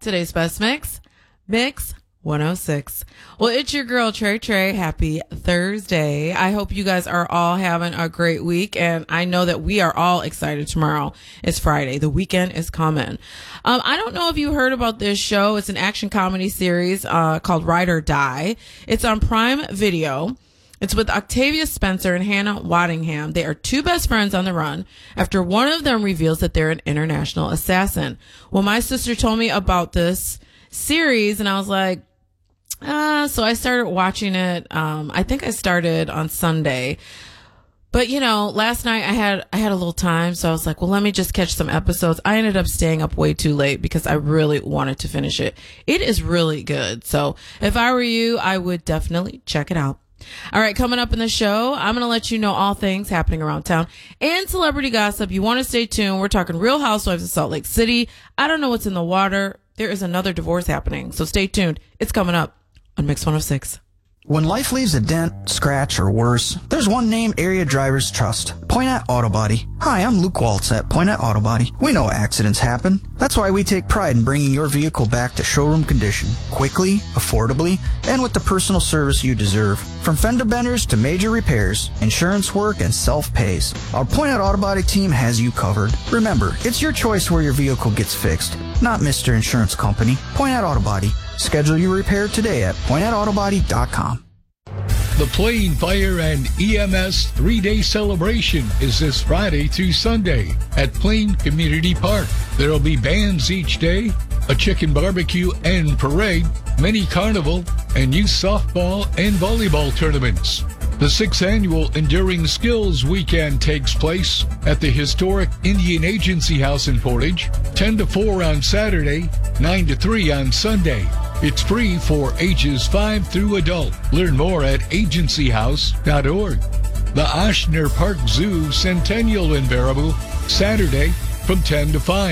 Today's best mix, Mix 106. Well, it's your girl, Trey. Happy Thursday. I hope you guys are all having a great week, and I know that we are all excited tomorrow. It's Friday. The weekend is coming. I don't know if you heard about this show. It's an action comedy series called Ride or Die. It's on Prime Video. It's with Octavia Spencer and Hannah Waddingham. They are two best friends on the run after one of them reveals that they're an international assassin. Well, my sister told me about this series, and I was like, so I started watching it. I think I started on Sunday. But, last night I had a little time, so I was like, well, let me just catch some episodes. I ended up staying up way too late because I really wanted to finish it. It is really good. So if I were you, I would definitely check it out. All right, coming up in the show, I'm going to let you know all things happening around town and celebrity gossip. You want to stay tuned. We're talking Real Housewives of Salt Lake City. I don't know what's in the water. There is another divorce happening, so stay tuned. It's coming up on Mix 106. When life leaves a dent, scratch, or worse, there's one name area drivers trust. Poinette Auto Body. Hi, I'm Luke Waltz at Poinette Auto Body. We know accidents happen. That's why we take pride in bringing your vehicle back to showroom condition, quickly, affordably, and with the personal service you deserve. From fender benders to major repairs, insurance work, and self-pays, our Poinette Auto Body team has you covered. Remember, it's your choice where your vehicle gets fixed, not Mr. Insurance Company. Poinette Auto Body. Schedule your repair today at pointettautobody.com. The Plain Fire and EMS 3-day celebration is this Friday through Sunday at Plain Community Park. There will be bands each day, a chicken barbecue and parade, mini carnival, and youth softball and volleyball tournaments. The 6th annual Enduring Skills Weekend takes place at the historic Indian Agency House in Portage, 10 to 4 on Saturday, 9 to 3 on Sunday. It's free for ages 5 through adult. Learn more at agencyhouse.org. The Oshner Park Zoo Centennial in Baraboo, Saturday from 10 to 5.